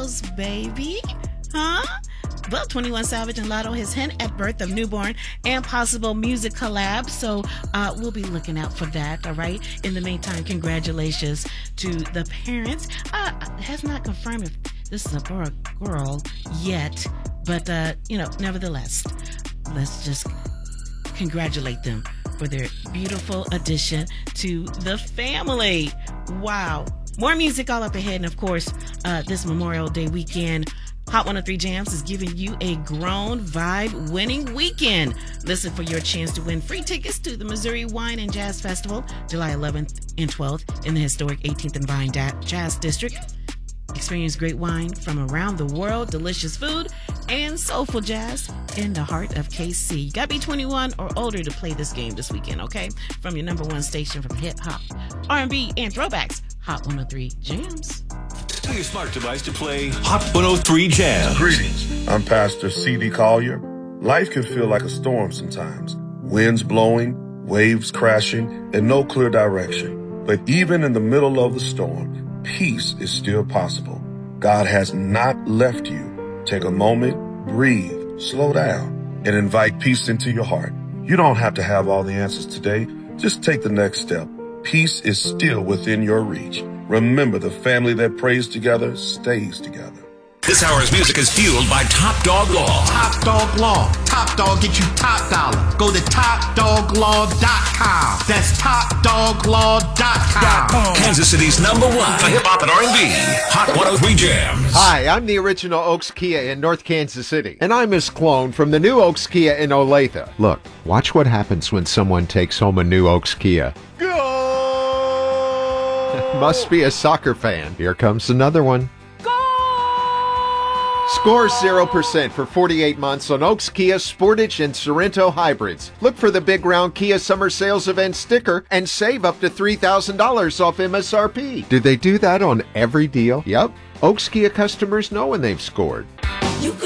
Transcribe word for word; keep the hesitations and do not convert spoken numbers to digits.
Mills, baby. Huh? Well, twenty-one Savage and Lotto has hint at birth of newborn and possible music collab, so uh, we'll be looking out for that, all right? In the meantime, congratulations to the parents. Uh, has not confirmed if this is a boy or girl yet, but, uh, you know, nevertheless, let's just congratulate them for their beautiful addition to the family. Wow. More music all up ahead, and of course, uh, this Memorial Day weekend, Hot one oh three Jams is giving you a grown vibe winning weekend. Listen for your chance to win free tickets to the Missouri Wine and Jazz Festival, July eleventh and twelfth in the historic eighteenth and Vine Jazz District. Experience great wine from around the world, delicious food, and soulful jazz in the heart of K C. You gotta be twenty-one or older to play this game this weekend, okay? From your number one station from hip hop, R and B, and throwbacks, Hot one oh three Jams. Tell your smart device to play Hot one oh three Jams. Greetings. I'm Pastor C D Collier. Life can feel like a storm sometimes. Winds blowing, waves crashing, and no clear direction. But even in the middle of the storm, peace is still possible. God has not left you. Take a moment, breathe, slow down, and invite peace into your heart. You don't have to have all the answers today. Just take the next step. Peace is still within your reach. Remember, the family that prays together stays together. This hour's music is fueled by Top Dog Law. Top Dog Law. Top Dog get you top dollar. Go to top dog law dot com. That's top dog law dot com. Kansas City's number one for hip-hop and R and B. Hot one oh three Jams. Hi, I'm the original Oaks Kia in North Kansas City. And I'm Miss Clone from the new Oaks Kia in Olathe. Look, watch what happens when someone takes home a new Oaks Kia. Go! Must be a soccer fan. Here comes another one. Score zero percent for forty-eight months on Oaks Kia Sportage and Sorento hybrids. Look for the Big Round Kia Summer Sales Event sticker and save up to three thousand dollars off M S R P. Do they do that on every deal? Yep. Oaks Kia customers know when they've scored. You could